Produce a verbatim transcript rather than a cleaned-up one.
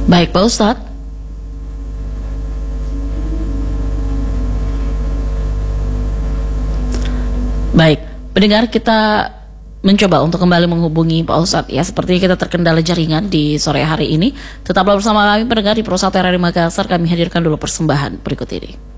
Baik Pak Ustadz. Baik, pendengar, kita mencoba untuk kembali menghubungi Pak Ustadz ya. Sepertinya kita terkendala jaringan di sore hari ini. Tetaplah bersama kami pendengar di Pro satu R R I Makassar. Kami hadirkan dulu persembahan berikut ini.